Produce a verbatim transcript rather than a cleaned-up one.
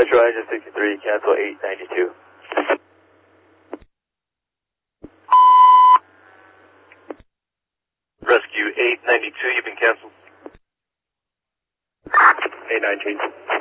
Metro Engine sixty-three, cancel eight ninety-two. Rescue eight ninety-two, you've been canceled. eight nineteen.